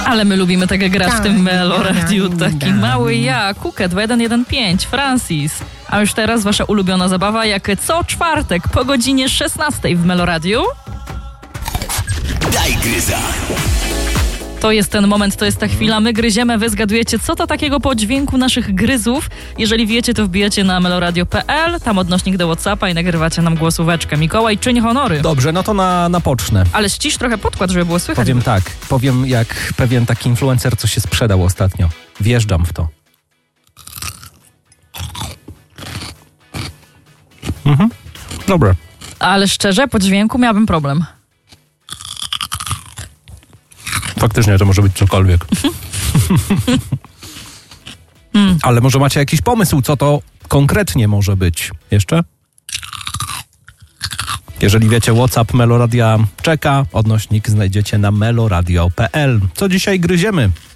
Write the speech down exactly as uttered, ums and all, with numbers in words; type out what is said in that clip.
Ale my lubimy tak grać Tak, w tym Meloradiu. da, Taki da. mały ja, Kukę dwa jeden jeden pięć, Francis. A już teraz wasza ulubiona zabawa, jak co czwartek po godzinie szesnastej w Meloradiu. Daj gryza. To jest ten moment, to jest ta chwila. My gryziemy, wy zgadujecie, co to takiego po dźwięku naszych gryzów. Jeżeli wiecie, to wbijecie na meloradio kropka pe el, tam odnośnik do WhatsAppa i nagrywacie nam głosóweczkę. Mikołaj, czyń honory. Dobrze, no to na, na pocznę. Ale ścisz trochę podkład, żeby było słychać. Powiem tak, powiem jak pewien taki influencer, co się sprzedał ostatnio. Wjeżdżam w to. Mhm. Dobra. Ale szczerze, po dźwięku miałabym problem. Faktycznie to może być cokolwiek. Hmm. Ale może macie jakiś pomysł, co to konkretnie może być? Jeszcze? Jeżeli wiecie, WhatsApp Meloradia czeka, odnośnik znajdziecie na meloradio kropka pe el. Co dzisiaj gryziemy?